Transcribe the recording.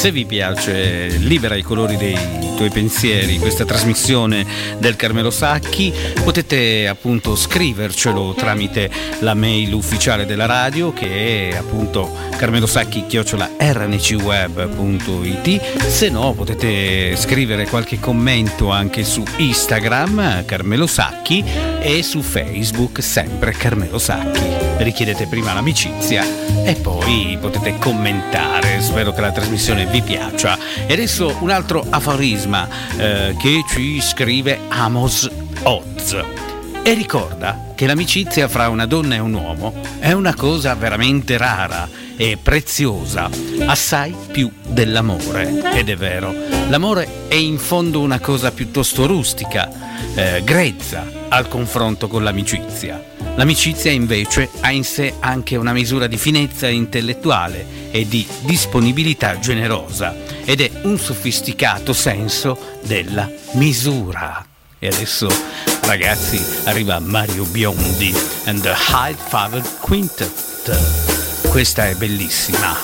Se vi piace Libera i colori dei tuoi pensieri, questa trasmissione del Carmelo Sacchi, potete appunto scrivercelo tramite la mail ufficiale della radio, che è appunto carmelosacchi@rncweb.it. Se no potete scrivere qualche commento anche su Instagram Carmelo Sacchi e su Facebook sempre Carmelo Sacchi. Richiedete prima l'amicizia e poi potete commentare. Spero che la trasmissione vi piaccia. E adesso un altro aforisma che ci scrive Amos Oz, e ricorda che l'amicizia fra una donna e un uomo è una cosa veramente rara e preziosa, assai più dell'amore. Ed è vero, l'amore è in fondo una cosa piuttosto rustica, grezza al confronto con l'amicizia. L'amicizia invece ha in sé anche una misura di finezza intellettuale e di disponibilità generosa, ed è un sofisticato senso della misura. E adesso, ragazzi, arriva Mario Biondi and the High Five Quintet. Questa è bellissima.